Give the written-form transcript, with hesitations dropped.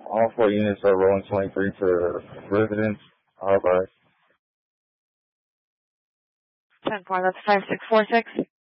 All 4 units are rolling 23 for residents. Bye. 10-4, that's 5646.